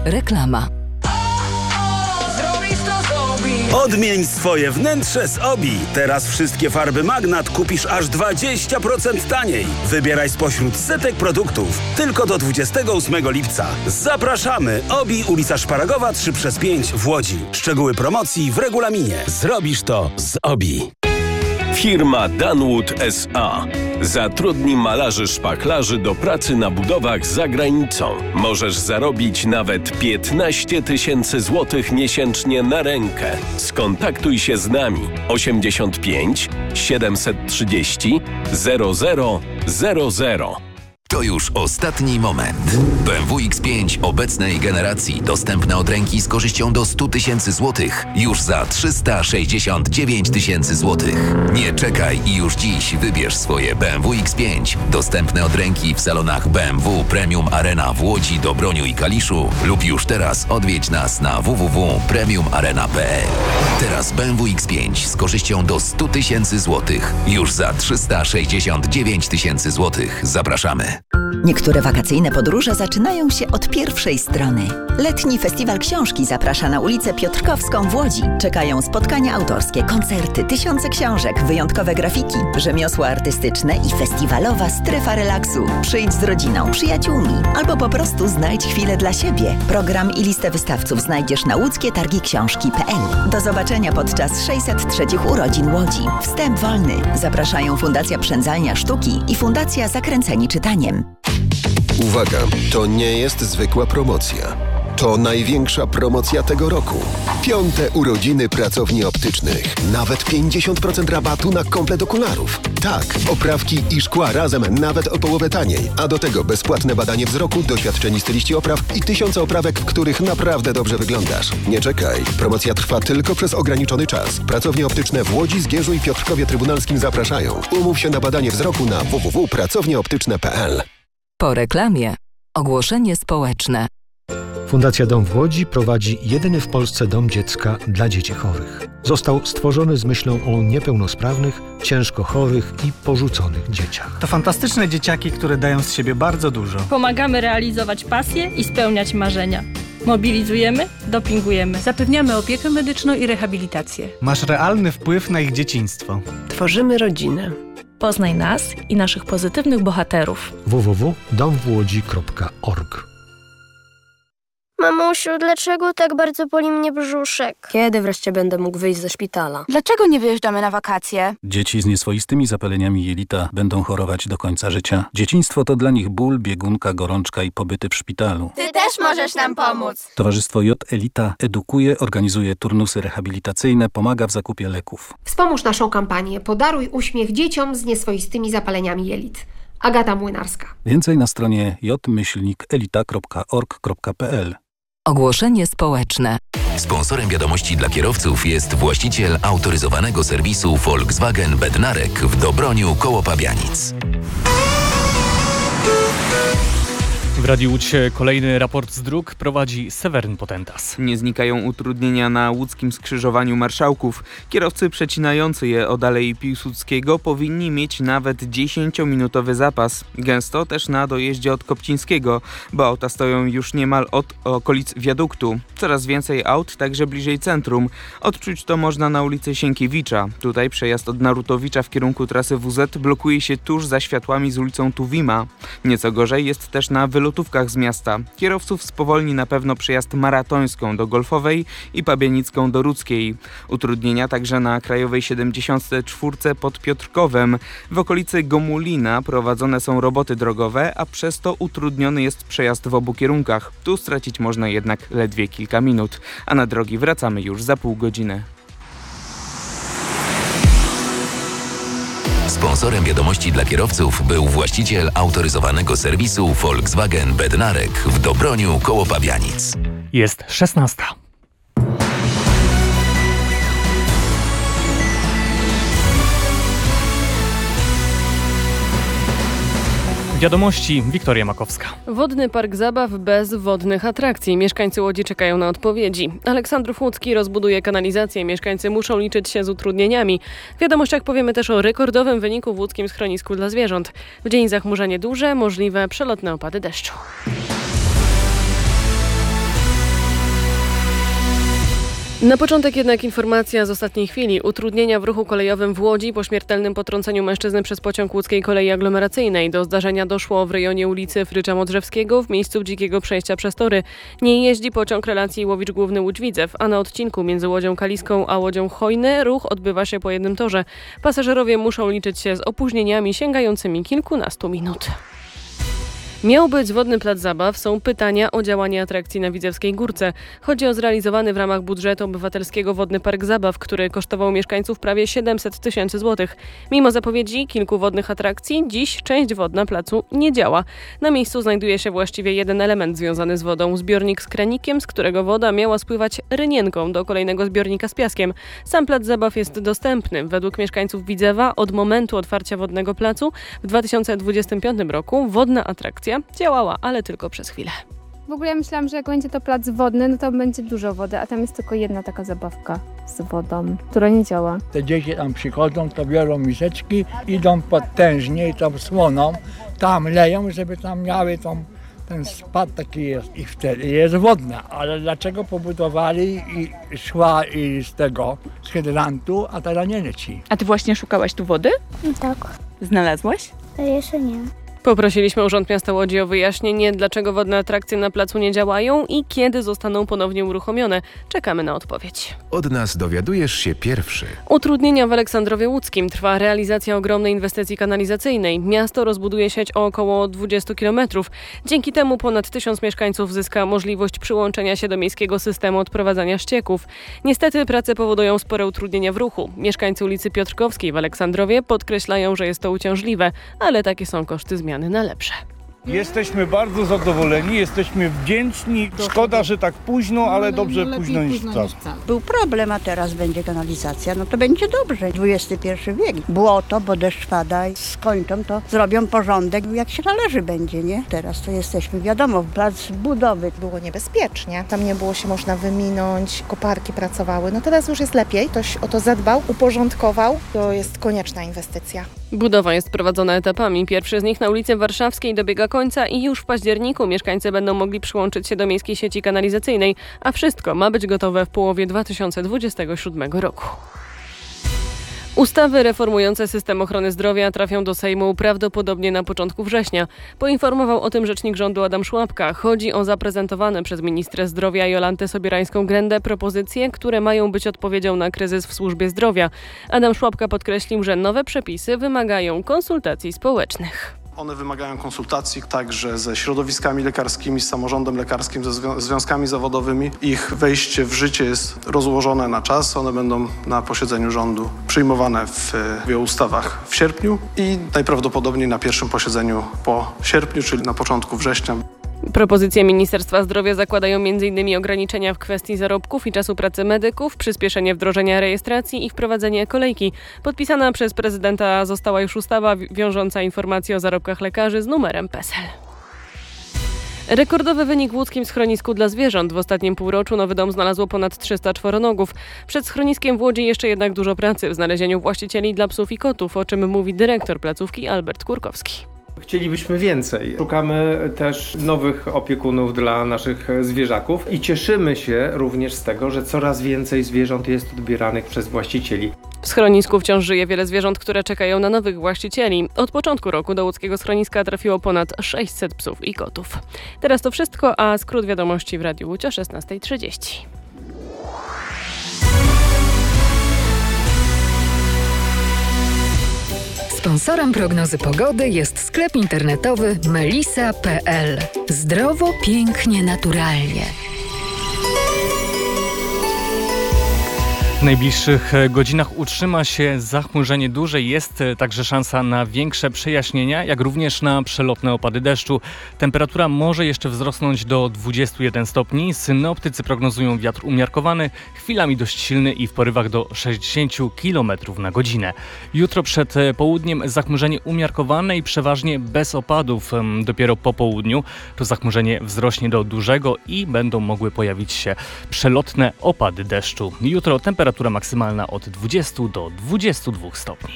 Reklama. Odmień swoje wnętrze z Obi. Teraz wszystkie farby Magnat kupisz aż 20% taniej. Wybieraj spośród setek produktów. Tylko do 28 lipca. Zapraszamy! Obi, ulica Szparagowa 3/5 w Łodzi. Szczegóły promocji w regulaminie. Zrobisz to z Obi. Firma Danwood S.A. zatrudni malarzy szpachlarzy do pracy na budowach za granicą. Możesz zarobić nawet 15 000 złotych miesięcznie na rękę. Skontaktuj się z nami 85 730 0000. To już ostatni moment. BMW X5 obecnej generacji dostępne od ręki z korzyścią do 100 000 złotych już za 369 000 złotych. Nie czekaj i już dziś wybierz swoje BMW X5 dostępne od ręki w salonach BMW Premium Arena w Łodzi, Dobroniu i Kaliszu lub już teraz odwiedź nas na www.premiumarena.pl. Teraz BMW X5 z korzyścią do 100 000 złotych już za 369 000 złotych. Zapraszamy. Niektóre wakacyjne podróże zaczynają się od pierwszej strony. Letni Festiwal Książki zaprasza na ulicę Piotrkowską w Łodzi. Czekają spotkania autorskie, koncerty, tysiące książek, wyjątkowe grafiki, rzemiosła artystyczne i festiwalowa strefa relaksu. Przyjdź z rodziną, przyjaciółmi albo po prostu znajdź chwilę dla siebie. Program i listę wystawców znajdziesz na łódzkietargiksiążki.pl. Do zobaczenia podczas 603 urodzin Łodzi. Wstęp wolny. Zapraszają Fundacja Przędzalnia Sztuki i Fundacja Zakręceni Czytaniem. Uwaga, to nie jest zwykła promocja. To największa promocja tego roku. 5. urodziny pracowni optycznych. Nawet 50% rabatu na komplet okularów. Tak, oprawki i szkła razem nawet o połowę taniej. A do tego bezpłatne badanie wzroku, doświadczeni styliści opraw i 1000 oprawek, w których naprawdę dobrze wyglądasz. Nie czekaj. Promocja trwa tylko przez ograniczony czas. Pracownie optyczne w Łodzi, Zgierzu i Piotrkowie Trybunalskim zapraszają. Umów się na badanie wzroku na www.pracownieoptyczne.pl. Po reklamie. Ogłoszenie społeczne. Fundacja Dom w Łodzi prowadzi jedyny w Polsce dom dziecka dla dzieci chorych. Został stworzony z myślą o niepełnosprawnych, ciężko chorych i porzuconych dzieciach. To fantastyczne dzieciaki, które dają z siebie bardzo dużo. Pomagamy realizować pasje i spełniać marzenia. Mobilizujemy, dopingujemy. Zapewniamy opiekę medyczną i rehabilitację. Masz realny wpływ na ich dzieciństwo. Tworzymy rodzinę. Poznaj nas i naszych pozytywnych bohaterów. www.domwłodzi.org. Mamusiu, dlaczego tak bardzo boli mnie brzuszek? Kiedy wreszcie będę mógł wyjść ze szpitala? Dlaczego nie wyjeżdżamy na wakacje? Dzieci z nieswoistymi zapaleniami jelita będą chorować do końca życia. Dzieciństwo to dla nich ból, biegunka, gorączka i pobyty w szpitalu. Ty też możesz nam pomóc! Towarzystwo J Elita edukuje, organizuje turnusy rehabilitacyjne, pomaga w zakupie leków. Wspomóż naszą kampanię Podaruj uśmiech dzieciom z nieswoistymi zapaleniami jelit. Agata Młynarska. Więcej na stronie j-elita.org.pl. Ogłoszenie społeczne. Sponsorem wiadomości dla kierowców jest właściciel autoryzowanego serwisu Volkswagen Bednarek w Dobroniu koło Pabianic. W Radiu Łódź kolejny raport z dróg prowadzi Seweryn Potentas. Nie znikają utrudnienia na łódzkim skrzyżowaniu Marszałków. Kierowcy przecinający je od Alei Piłsudskiego powinni mieć nawet 10-minutowy zapas. Gęsto też na dojeździe od Kopcińskiego, bo auta stoją już niemal od okolic wiaduktu. Coraz więcej aut także bliżej centrum. Odczuć to można na ulicy Sienkiewicza. Tutaj przejazd od Narutowicza w kierunku trasy WZ blokuje się tuż za światłami z ulicą Tuwima. Nieco gorzej jest też na wylotówkach z miasta. Kierowców spowolni na pewno przejazd Maratońską do Golfowej i Pabianicką do Rudzkiej. Utrudnienia także na Krajowej 74 pod Piotrkowem. W okolicy Gomulina prowadzone są roboty drogowe, a przez to utrudniony jest przejazd w obu kierunkach. Tu stracić można jednak ledwie kilka minut, a na drogi wracamy już za pół godziny. Sponsorem wiadomości dla kierowców był właściciel autoryzowanego serwisu Volkswagen Bednarek w Dobroniu koło Pabianic. Jest 16. Wiadomości, Wiktoria Makowska. Wodny park zabaw bez wodnych atrakcji. Mieszkańcy Łodzi czekają na odpowiedzi. Aleksandrów Łódzki rozbuduje kanalizację. Mieszkańcy muszą liczyć się z utrudnieniami. W wiadomościach powiemy też o rekordowym wyniku w łódzkim schronisku dla zwierząt. W dzień zachmurzenie duże, możliwe przelotne opady deszczu. Na początek jednak informacja z ostatniej chwili. Utrudnienia w ruchu kolejowym w Łodzi po śmiertelnym potrąceniu mężczyzny przez pociąg łódzkiej kolei aglomeracyjnej. Do zdarzenia doszło w rejonie ulicy Frycza Modrzewskiego w miejscu dzikiego przejścia przez tory. Nie jeździ pociąg relacji Łowicz Główny Łódź-Widzew, a na odcinku między Łodzią Kaliską a Łodzią Chojny ruch odbywa się po jednym torze. Pasażerowie muszą liczyć się z opóźnieniami sięgającymi kilkunastu minut. Miał być wodny plac zabaw, są pytania o działanie atrakcji na Widzewskiej Górce. Chodzi o zrealizowany w ramach budżetu obywatelskiego wodny park zabaw, który kosztował mieszkańców prawie 700 tysięcy złotych. Mimo zapowiedzi kilku wodnych atrakcji, dziś część wodna placu nie działa. Na miejscu znajduje się właściwie jeden element związany z wodą. Zbiornik z kranikiem, z którego woda miała spływać rynienką do kolejnego zbiornika z piaskiem. Sam plac zabaw jest dostępny. Według mieszkańców Widzewa od momentu otwarcia wodnego placu w 2025 roku wodna atrakcja działała, ale tylko przez chwilę. W ogóle ja myślałam, że jak będzie to plac wodny, no to będzie dużo wody, a tam jest tylko jedna taka zabawka z wodą, która nie działa. Te dzieci tam przychodzą, to biorą miseczki, idą potężnie i tą słoną, tam leją, żeby tam miały ten spad taki jest i wtedy jest wodna. Ale dlaczego pobudowali i szła z hydrantu, a teraz nie leci? A ty właśnie szukałaś tu wody? Tak. Znalazłaś? Jeszcze nie. Poprosiliśmy Urząd Miasta Łodzi o wyjaśnienie, dlaczego wodne atrakcje na placu nie działają i kiedy zostaną ponownie uruchomione. Czekamy na odpowiedź. Od nas dowiadujesz się pierwszy. Utrudnienia w Aleksandrowie Łódzkim. Trwa realizacja ogromnej inwestycji kanalizacyjnej. Miasto rozbuduje sieć o około 20 km. Dzięki temu ponad 1000 mieszkańców zyska możliwość przyłączenia się do miejskiego systemu odprowadzania ścieków. Niestety prace powodują spore utrudnienia w ruchu. Mieszkańcy ulicy Piotrkowskiej w Aleksandrowie podkreślają, że jest to uciążliwe, ale takie są koszty zmian na lepsze. Jesteśmy bardzo zadowoleni, jesteśmy wdzięczni. Szkoda, że tak późno, ale dobrze późno niż wcale. Był problem, a teraz będzie kanalizacja, no to będzie dobrze. XXI wiek. Błoto, bo deszcz pada i skończą, to zrobią porządek, jak się należy będzie, nie? Teraz to jesteśmy, wiadomo, plac budowy. Było niebezpiecznie, tam nie było się można wyminąć, koparki pracowały. No teraz już jest lepiej, ktoś o to zadbał, uporządkował. To jest konieczna inwestycja. Budowa jest prowadzona etapami. Pierwszy z nich na ulicy Warszawskiej dobiega końca i już w październiku mieszkańcy będą mogli przyłączyć się do miejskiej sieci kanalizacyjnej, a wszystko ma być gotowe w połowie 2027 roku. Ustawy reformujące system ochrony zdrowia trafią do Sejmu prawdopodobnie na początku września. Poinformował o tym rzecznik rządu Adam Szłapka. Chodzi o zaprezentowane przez ministrę zdrowia Jolantę Sobierańską-Grendę propozycje, które mają być odpowiedzią na kryzys w służbie zdrowia. Adam Szłapka podkreślił, że nowe przepisy wymagają konsultacji społecznych. One wymagają konsultacji także ze środowiskami lekarskimi, z samorządem lekarskim, ze związkami zawodowymi. Ich wejście w życie jest rozłożone na czas. One będą na posiedzeniu rządu przyjmowane w ustawach w sierpniu i najprawdopodobniej na pierwszym posiedzeniu po sierpniu, czyli na początku września. Propozycje Ministerstwa Zdrowia zakładają m.in. ograniczenia w kwestii zarobków i czasu pracy medyków, przyspieszenie wdrożenia rejestracji i wprowadzenie kolejki. Podpisana przez prezydenta została już ustawa wiążąca informacje o zarobkach lekarzy z numerem PESEL. Rekordowy wynik w łódzkim schronisku dla zwierząt. W ostatnim półroczu nowy dom znalazło ponad 300 czworonogów. Przed schroniskiem w Łodzi jeszcze jednak dużo pracy w znalezieniu właścicieli dla psów i kotów, o czym mówi dyrektor placówki Albert Kurkowski. Chcielibyśmy więcej. Szukamy też nowych opiekunów dla naszych zwierzaków i cieszymy się również z tego, że coraz więcej zwierząt jest odbieranych przez właścicieli. W schronisku wciąż żyje wiele zwierząt, które czekają na nowych właścicieli. Od początku roku do łódzkiego schroniska trafiło ponad 600 psów i kotów. Teraz to wszystko, a skrót wiadomości w Radiu Łódź o 16:30. Sponsorem prognozy pogody jest sklep internetowy melisa.pl. Zdrowo, pięknie, naturalnie. W najbliższych godzinach utrzyma się zachmurzenie duże. Jest także szansa na większe przejaśnienia, jak również na przelotne opady deszczu. Temperatura może jeszcze wzrosnąć do 21 stopni. Synoptycy prognozują wiatr umiarkowany, chwilami dość silny i w porywach do 60 km na godzinę. Jutro przed południem zachmurzenie umiarkowane i przeważnie bez opadów. Dopiero po południu to zachmurzenie wzrośnie do dużego i będą mogły pojawić się przelotne opady deszczu. Jutro temperatura maksymalna od 20 do 22 stopni.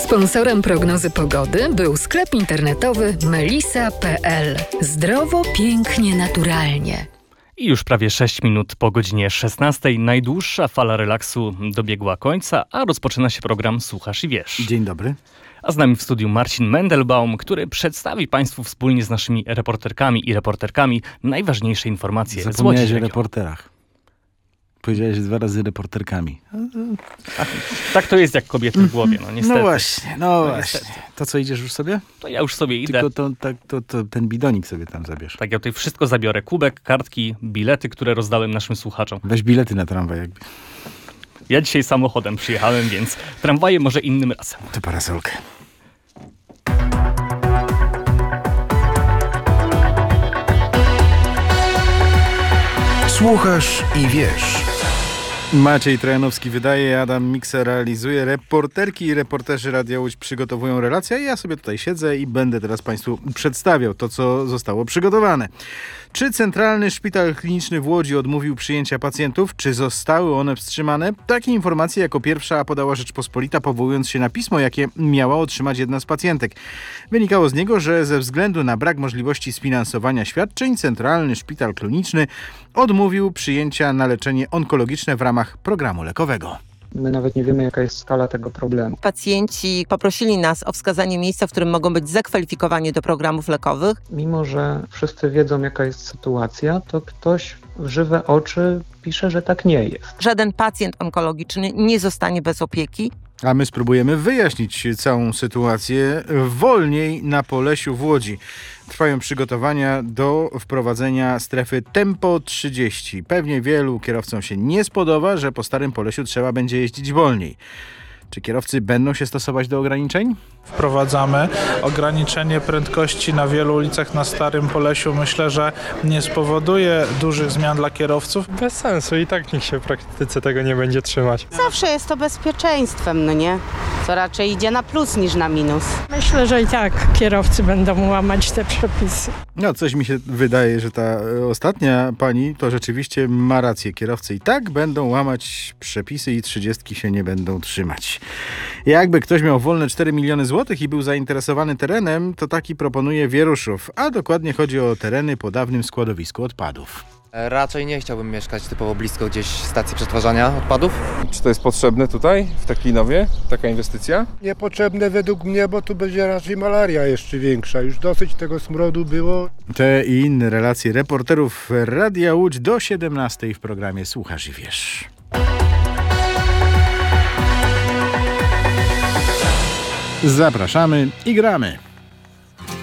Sponsorem prognozy pogody był sklep internetowy melisa.pl. Zdrowo, pięknie, naturalnie. I już prawie 6 minut po godzinie 16. Najdłuższa fala relaksu dobiegła końca, a rozpoczyna się program Słuchasz i Wiesz. Dzień dobry. A z nami w studiu Marcin Mendelbaum, który przedstawi Państwu wspólnie z naszymi reporterkami i reporterkami najważniejsze informacje z Łodzi. Zapomniałeś o reporterach. Powiedziałeś 2 razy reporterkami. Tak to jest jak kobiety w głowie, no niestety. No właśnie. To co, idziesz już sobie? To ja już sobie idę. Tylko to ten bidonik sobie tam zabierz. Tak, ja tutaj wszystko zabiorę. Kubek, kartki, bilety, które rozdałem naszym słuchaczom. Weź bilety na tramwaj jakby. Ja dzisiaj samochodem przyjechałem, więc tramwaje może innym razem. To parasolkę. Słuchasz i wiesz. Maciej Trojanowski wydaje, Adam Miksa realizuje, reporterki i reporterzy Radia Łódź przygotowują relacje, a ja sobie tutaj siedzę i będę teraz Państwu przedstawiał to, co zostało przygotowane. Czy Centralny Szpital Kliniczny w Łodzi odmówił przyjęcia pacjentów? Czy zostały one wstrzymane? Takie informacje jako pierwsza podała Rzeczpospolita, powołując się na pismo, jakie miała otrzymać jedna z pacjentek. Wynikało z niego, że ze względu na brak możliwości sfinansowania świadczeń Centralny Szpital Kliniczny odmówił przyjęcia na leczenie onkologiczne w ramach programu lekowego. My nawet nie wiemy, jaka jest skala tego problemu. Pacjenci poprosili nas o wskazanie miejsca, w którym mogą być zakwalifikowani do programów lekowych. Mimo że wszyscy wiedzą, jaka jest sytuacja, to ktoś w żywe oczy pisze, że tak nie jest. Żaden pacjent onkologiczny nie zostanie bez opieki. A my spróbujemy wyjaśnić całą sytuację wolniej na Polesiu w Łodzi. Trwają przygotowania do wprowadzenia strefy Tempo 30. Pewnie wielu kierowcom się nie spodoba, że po Starym Polesiu trzeba będzie jeździć wolniej. Czy kierowcy będą się stosować do ograniczeń? Wprowadzamy ograniczenie prędkości na wielu ulicach na Starym Polesiu. Myślę, że nie spowoduje dużych zmian dla kierowców. Bez sensu, i tak nikt się w praktyce tego nie będzie trzymać. Zawsze jest to bezpieczeństwem, no nie? Co raczej idzie na plus niż na minus. Myślę, że i tak kierowcy będą łamać te przepisy. No, coś mi się wydaje, że ta ostatnia pani to rzeczywiście ma rację. Kierowcy i tak będą łamać przepisy i 30 się nie będą trzymać. Jakby ktoś miał wolne 4 miliony złotych i był zainteresowany terenem, to taki proponuje Wieruszów, a dokładnie chodzi o tereny po dawnym składowisku odpadów. Raczej nie chciałbym mieszkać typowo blisko gdzieś stacji przetwarzania odpadów. Czy to jest potrzebne tutaj, w Teklinowie, taka inwestycja? Niepotrzebne według mnie, bo tu będzie raczej malaria jeszcze większa. Już dosyć tego smrodu było. Te i inne relacje reporterów Radia Łódź do 17 w programie Słuchasz i Wiesz. Zapraszamy i gramy.